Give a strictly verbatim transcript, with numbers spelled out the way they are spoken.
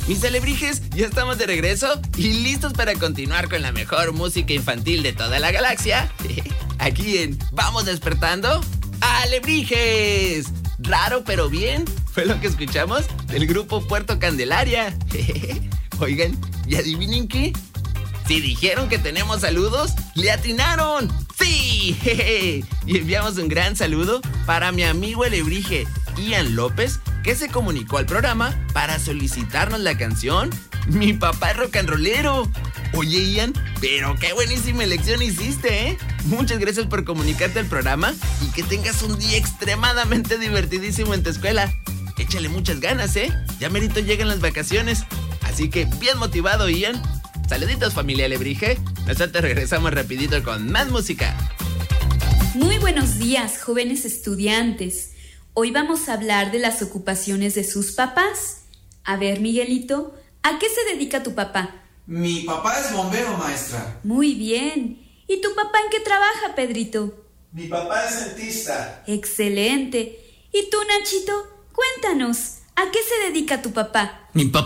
Mis alebrijes, ya estamos de regreso y listos para continuar con la mejor música infantil de toda la galaxia. Aquí en Vamos Despertando, ¡Alebrijes! Raro pero bien, fue lo que escuchamos del grupo Puerto Candelaria. Oigan, ¿y adivinen qué? Si dijeron que tenemos saludos, ¡le atinaron! ¡Sí! Y enviamos un gran saludo para mi amigo alebrije Ian López, que se comunicó al programa para solicitarnos la canción Mi papá es rock and rollero. Oye, Ian, pero qué buenísima elección hiciste, ¿eh? Muchas gracias por comunicarte al programa y que tengas un día extremadamente divertidísimo en tu escuela. Échale muchas ganas, ¿eh? Ya merito llegan las vacaciones. Así que bien motivado, Ian. Saluditos, familia alebrije. Nosotros regresamos rapidito con más música. Muy buenos días, jóvenes estudiantes. Hoy vamos a hablar de las ocupaciones de sus papás. A ver, Miguelito, ¿a qué se dedica tu papá? Mi papá es bombero, maestra. Muy bien. ¿Y tu papá en qué trabaja, Pedrito? Mi papá es dentista. Excelente. ¿Y tú, Nachito? Cuéntanos, ¿a qué se dedica tu papá? Mi papá